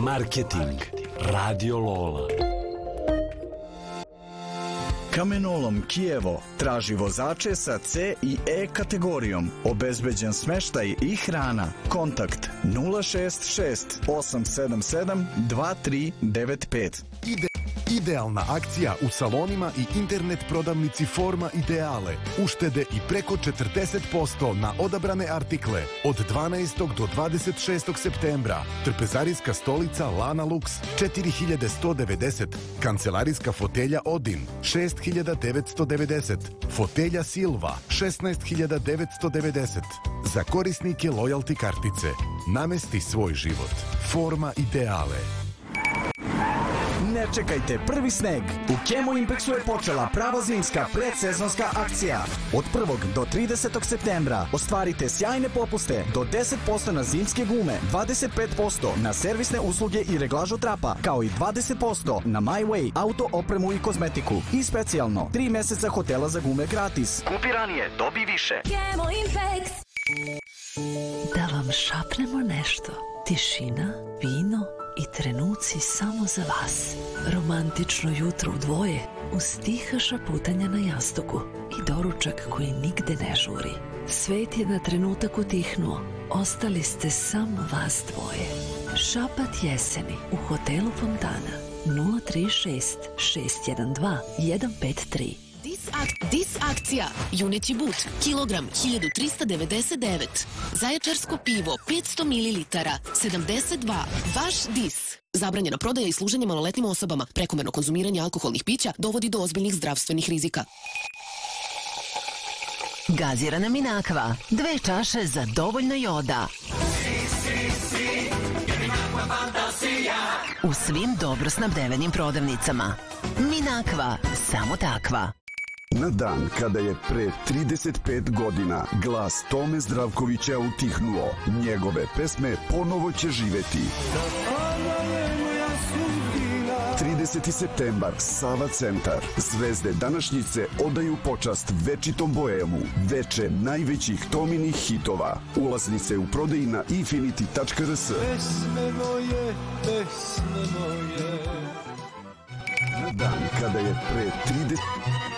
Marketing Radio Lola. Kamenolom Kijevo traži vozače sa C i E kategorijom. Obezbeđen smeštaj i hrana. Kontakt 066 877 2395. Idealna akcija u salonima i internet prodavnici Forma Ideale. Uštede i preko 40% na odabrane artikle od 12. do 26. septembra. Trpezarijska stolica Lana Lux 4190. Kancelarijska fotelja Odin 6990. Fotelja Silva 16990. Za korisnike lojalty kartice. Namesti svoj život. Forma Ideale. Ne čekajte prvi sneg. U Chemo Impexu je počela prava zimska predsezonska akcija. Od 1. do 30. septembra ostvarite sjajne popuste do 10% na zimske gume, 25% na servisne usluge i reglažu trapa, kao i 20% na My Way, auto, opremu i kozmetiku. I specijalno 3 meseca hotela za gume gratis. Kupi ranije, dobi više. Chemo Impex. Da vam šapnemo nešto. Tišina, vino i trenuci samo za vas. Romantično jutro u dvoje uz tiha šaputanja na jastuku i doručak koji nigde ne žuri. Svet je na trenutak utihnuo. Ostali ste samo vas dvoje. Šapat jeseni u hotelu Fontana 036 612 153. Dis akcija. Juneći but, kilogram 1399. Zaječarsko pivo 500 ml 72. Vaš Dis. Zabranjena prodaja i služenje maloletnim osobama. Prekomerno konzumiranje alkoholnih pića dovodi do ozbiljnih zdravstvenih rizika. Gazirana Minakva. 2 čaše za dovoljno joda. U svim dobro snabdevenim prodavnicama. Minakva. Samo takva. Na dan kada je pre 35 godina glas Tome Zdravkovića utihnuo, njegove pesme ponovo će živeti. 30. septembar, Sava centar. Zvezde današnjice odaju počast večitom boemu, veče najvećih Tominih hitova. Ulaznice u prodaji na infinity.rs. Pesme moje, pesme moje. Na dan kada je pre 30...